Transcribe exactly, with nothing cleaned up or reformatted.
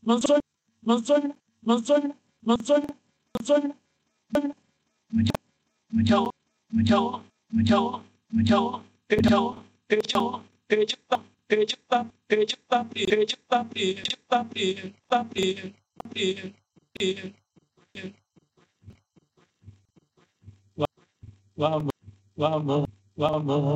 mừng xuân, mừng xuân, mừng xuân, mừng xuân, mừng xuân. Mừng chào, mừng chào, mừng chào, mừng chào, mừng chào, mừng chào, mừng chào, mừng chào, mừng chào, mừng chào, mừng chào, mừng chào, mừng chào. Vamos, vamos, vamos.